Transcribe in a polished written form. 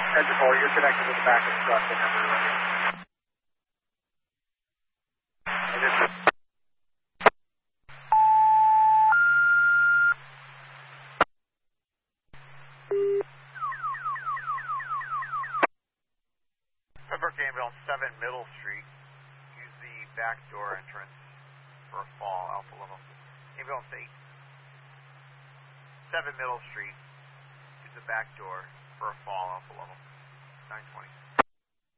Engine 4, you're connected to the back of the truck whenever you're ready. Pembroke Ambulance 7 Middle Street. Use the back door entrance for a fall, Alpha Level. Ambulance 8. 7 Middle Street. Use the back door for a fall, Alpha Level. 920.